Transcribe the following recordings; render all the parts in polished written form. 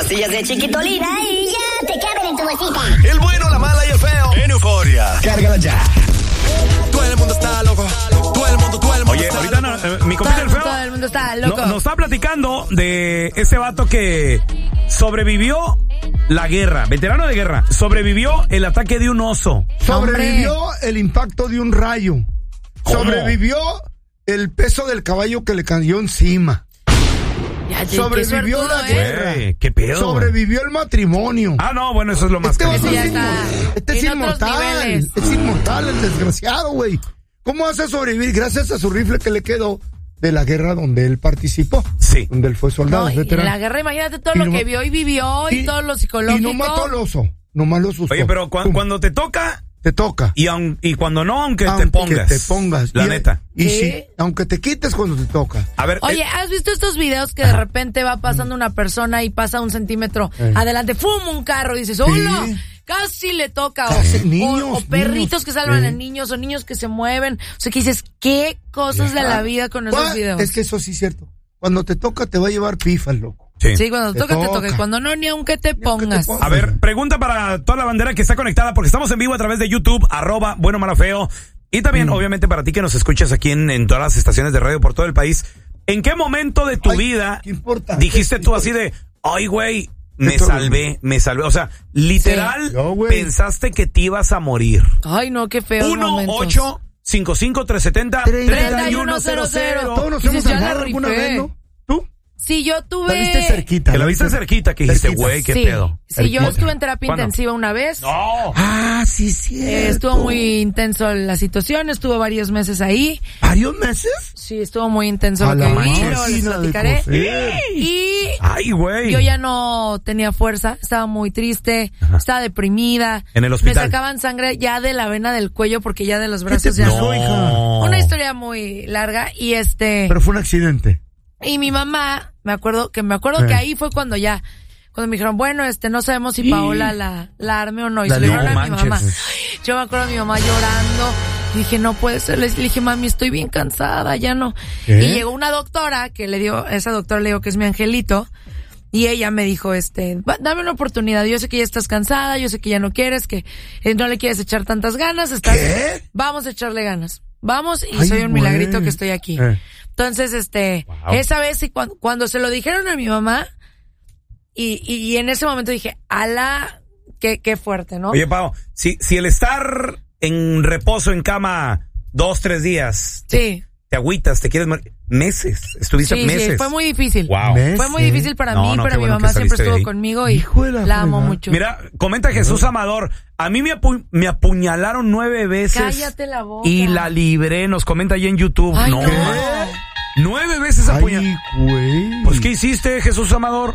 pastillas de Chiquitolina y ya te caben en tu bolsita. El bueno, la mala y el feo. En Euforia. Cárgala ya. Todo el mundo está loco. Todo el mundo Oye, está ahorita loco. mi compita el feo. Todo el mundo está loco. Nos está platicando de ese vato que sobrevivió la guerra, veterano de guerra, sobrevivió el ataque de un oso. Sobrevivió el impacto de un rayo. ¿Cómo? Sobrevivió el peso del caballo que le cayó encima. Sobrevivió la guerra. ¿Qué pedo? Sobrevivió el matrimonio. Ah, no, bueno, eso es lo más Este caro. vato ya es está este es en otros inmortal. niveles. Es inmortal el desgraciado, güey. ¿Cómo hace sobrevivir? Gracias a su rifle que le quedó de la guerra donde él participó. Sí. Donde él fue soldado. No, y en veterano. la guerra, imagínate todo Y lo no- que vio y vivió y todo lo psicológico. Y no mató al oso. Nomás lo asustó. Oye, pero Pum, cuando te toca te toca. y cuando no, aunque te Aunque pongas. te pongas. La Y- neta. Y ¿Sí? sí, aunque te quites cuando te toca. A ver, Oye, ¿has visto estos videos que de repente va pasando una persona y pasa un centímetro adelante, ¡fum! Un carro, y dices, ¡hola! Casi le toca. Casi, O niños, perritos niños. que salvan a niños, o niños que se mueven. O sea, que dices, ¿qué cosas de la vida con esos videos? Es que eso sí es cierto. Cuando te toca te va a llevar pifas, loco. Sí, cuando te Te toca, te toca. toca. Cuando no, ni aunque te pongas. pongas. A ver, pregunta para toda la bandera que está conectada, porque estamos en vivo a través de YouTube, @bueno, malo, feo. Y también, obviamente, para ti que nos escuchas aquí en todas las estaciones de radio por todo el país. ¿En qué momento de tu vida qué importante. dijiste tú así de, ay, güey, me Esto- salvé? O sea, literal, Sí. Yo, güey. pensaste que te ibas a morir. Ay, no, qué feo. 1-855-370-3100. Todos nos Dices, hemos ya la salvado alguna rifé. vez, ¿no? ¿Tú? Sí, yo tuve... La viste cerquita. Que la viste cerquita, que dijiste, Cerquita. güey, qué sí, pedo. sí, yo Cerquita. estuve en terapia ¿Cuándo? intensiva una vez. No. Ah, sí, sí. Estuvo muy intenso la situación, estuvo varios meses ahí. ¿Varios meses? Sí, estuvo muy intenso A lo la que viví, máquina luego les de platicaré. coser. Y Ay, güey. yo ya no tenía fuerza, estaba muy triste, estaba deprimida. En el hospital. Me sacaban sangre ya de la vena del cuello porque ya de los brazos te ya pasó, no. hija? Una historia muy larga y Pero fue un accidente. y mi mamá, me acuerdo que ahí fue cuando me dijeron, bueno, no sabemos si Paola la arme o no, y La se lo dio, dijeron a mi manches. mamá. Yo me acuerdo de mi mamá llorando, y dije, no puede ser, le dije, mami, estoy bien cansada, ya no. ¿Qué? Y llegó una doctora esa doctora le digo que es mi angelito, y ella me dijo, dame una oportunidad, yo sé que ya estás cansada, yo sé que ya no quieres, que no le quieres echar tantas ganas, ¿Qué? vamos a echarle ganas. Vamos, y Ay, soy un güey. milagrito que estoy aquí. Entonces, Wow. esa vez, y cuando se lo dijeron a mi mamá, y en ese momento dije, ala, qué fuerte, ¿no? Oye, Pau, si el estar en reposo en cama 2-3 días, Sí. te agüitas, te quieres morir, meses, estuviste Sí, meses. sí, fue muy difícil. Wow. ¿Ves? Fue muy difícil para No, mí, no, pero qué mi bueno que mamá siempre saliste de estuvo ahí. conmigo y Hijo de la amo fregada. mucho. Mira, comenta Jesús Amador, a mí me apuñalaron 9 veces. Cállate la boca. Y la libré, nos comenta ahí en YouTube. Ay, no. no. 9 veces apuñalaron. Ay, güey. Pues, ¿qué hiciste, Jesús Amador?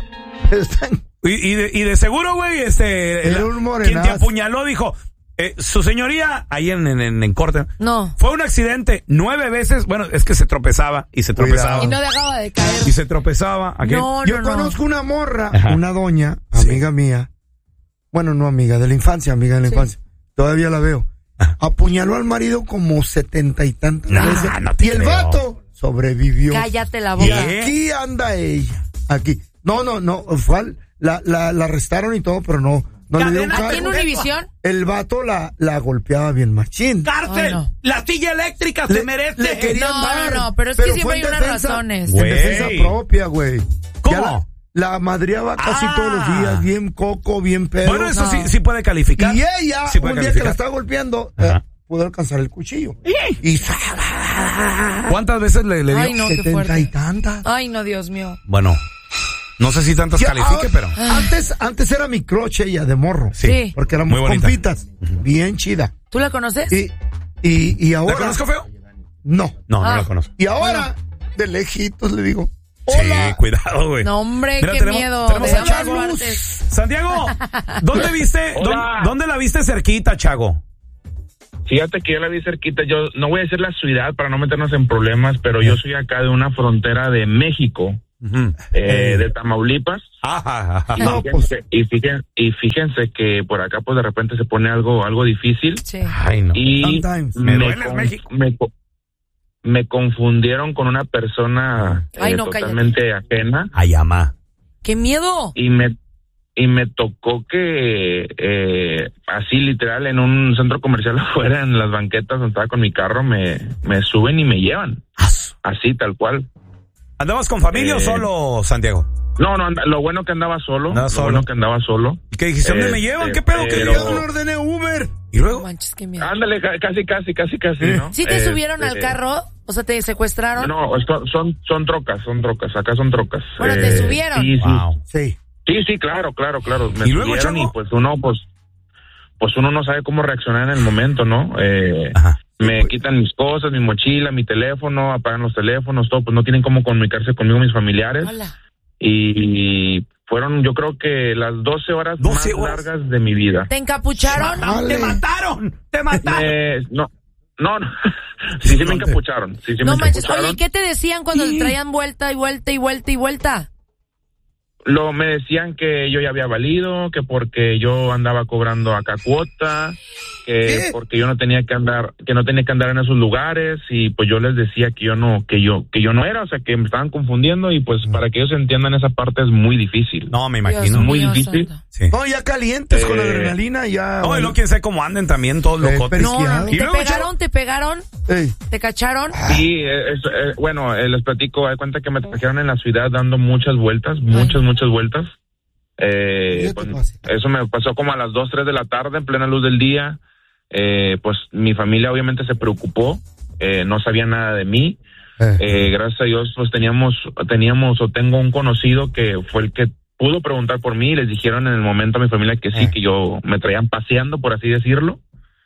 Y de seguro, güey, Era un morenazo. quien te apuñaló dijo, su señoría, ahí en corte, No. fue un accidente 9 veces, bueno, es que se tropezaba y se tropezaba. Y no dejaba de caer. Y se tropezaba. ¿A qué? No, Yo no. conozco una morra, Ajá. una doña, amiga mía. Bueno, no amiga, de la infancia, amiga de la Sí. infancia. Todavía la veo. Apuñaló al marido como 70 y tantas Nah, veces. no te Y el creo. vato sobrevivió. Cállate la Y boca. ¿Qué? aquí anda ella. Aquí. No. Fue la arrestaron y todo, pero no le dio un Cadena- Aquí en cargo. Univisión, El vato la golpeaba bien machín. ¡Cárcel! Ay, no. ¡La silla eléctrica se merece! Le querían No, dar, no, pero es que siempre fue hay en unas defensa- razones. En Güey. defensa propia, güey. ¿Cómo? Ya la madreaba casi Ah. todos los días, bien coco, bien pedo. Bueno, eso No. sí puede calificar. Y ella, Sí puede un día que calificar. la estaba golpeando, Ajá. pudo alcanzar el cuchillo. Y ¿Cuántas veces le dio? Ay, no, qué 70 y fuerte. tantas. Ay, no, Dios mío. Bueno, no sé si tantas Ya, califique, pero... Antes era mi crush ella, de morro. Sí. Porque éramos Muy bonita. compitas. Bien chida. ¿Tú la conoces? Y ¿La ahora... conozco, feo? No. No, no Ah. la conozco. Y ahora, de lejitos le digo, hola. Sí, cuidado, güey. No, hombre, Mira, qué miedo. tenemos a De Chago. ambas partes. Santiago, ¿dónde viste? Hola. ¿Dónde la viste cerquita, Chago? Fíjate que yo la vi cerquita, yo no voy a decir la ciudad para no meternos en problemas, pero yo soy acá de una frontera de México, de Tamaulipas. Ajá. No, Y fíjense que por acá pues de repente se pone algo difícil Sí. Ay, no. y Sometimes. Me duele México. me confundieron con una persona Ay, no, totalmente ajena Ay, ama. ¡Qué miedo! y me y me tocó que así literal en un centro comercial afuera, en las banquetas donde estaba con mi carro, me suben y me llevan. Así, tal cual. ¿Andabas con familia o solo, Santiago? No, lo bueno que andaba solo. ¿Y qué dijiste? ¿Dónde me llevan? ¿Qué pedo? ¿Qué Yo no ordené Uber. ¿Y luego? No manches, qué miedo. Ándale, casi, ¿no? ¿Sí te subieron al carro? O sea, ¿te secuestraron? No, son trocas, acá son trocas. Bueno, ¿te subieron? Sí, Wow. Sí. Sí, claro. Me ¿Y luego, subieron chavo? y pues uno no sabe cómo reaccionar en el momento, ¿no? Ajá. Me quitan mis cosas, mi mochila, mi teléfono, apagan los teléfonos, todo, pues no tienen cómo comunicarse conmigo mis familiares. Hola. Y fueron, yo creo que las 12 horas más largas de mi vida. ¿Te encapucharon? Vale. ¡Te mataron! No. Sí me encapucharon. Sí No me manches. encapucharon. Oye, ¿qué te decían cuando te traían vuelta y vuelta y vuelta y vuelta? Me decían que yo ya había valido, que porque yo andaba cobrando acá cuota, que porque yo no tenía que andar en esos lugares, y pues yo les decía que yo no era, o sea, que me estaban confundiendo, y pues para que ellos entiendan esa parte es muy difícil. No, me Dios imagino. mío, Muy difícil. santo. Sí. No, ya calientes con la adrenalina, ya. No, y luego quién sabe cómo anden también todos locotes. pero- No, ¿Y ¿te luego, pegaron? ¿Te pegaron? Ey. ¿Te cacharon? Sí, bueno, les platico, hay cuenta que me trajeron en la ciudad dando muchas vueltas, muchas vueltas. Pues, eso me pasó como a las 2, 3 de la tarde, en plena luz del día. Pues mi familia obviamente se preocupó, no sabía nada de mí. Gracias a Dios, pues tengo un conocido que fue el que pudo preguntar por mí, y les dijeron en el momento a mi familia que sí, que yo me traían paseando, por así decirlo.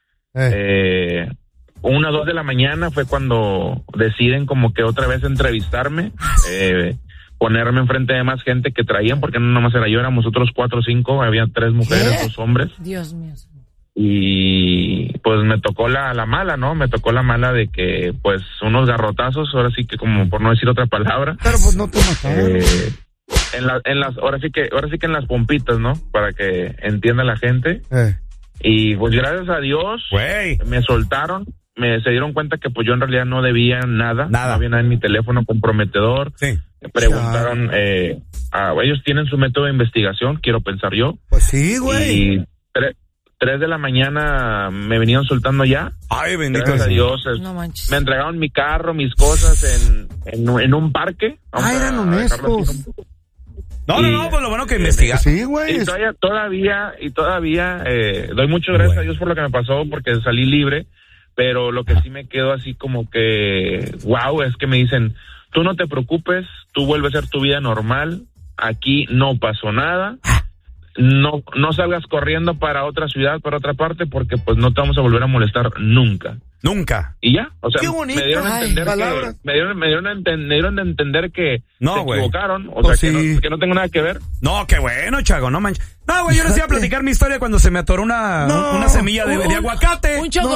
1 o 2 de la mañana fue cuando deciden como que otra vez entrevistarme, ponerme enfrente de más gente que traían, porque no nomás era yo, éramos otros 4 o 5, había 3 mujeres, 2 hombres. Dios mío. Y pues me tocó la mala, ¿no? Me tocó la mala de que pues unos garrotazos, ahora sí que como por no decir otra palabra. Pero pues no te mataron. Ahora sí que en las pompitas, ¿no? Para que entienda la gente. Y pues gracias a Dios Güey. me soltaron, se dieron cuenta que pues yo en realidad no debía nada. Nada. No había nada en mi teléfono comprometedor. Sí. Preguntaron, ellos tienen su método de investigación, quiero pensar yo. Pues sí, güey. Y 3 de la mañana me venían soltando ya. Ay, bendito. Gracias a Dios. No manches. Me entregaron mi carro, mis cosas en un parque. Vamos Eran a dejarlo honestos. así. No, pues lo bueno que investigar. Sí, güey. Y todavía doy muchas gracias a Dios por lo que me pasó, porque salí libre, pero lo que sí me quedó así como que, wow, es que me dicen, tú no te preocupes, tú vuelves a ser tu vida normal, aquí no pasó nada, no salgas corriendo para otra ciudad, para otra parte, porque pues no te vamos a volver a molestar nunca. Nunca. Y ya, o sea, Qué bonito. me dieron a entender palabras. me dieron a entender que No, se güey. equivocaron, o Pues sea, sí. que no tengo nada que ver. No, qué bueno, Chago, no manches. No, güey, yo les iba a platicar mi historia cuando se me atoró una semilla de aguacate. Un choco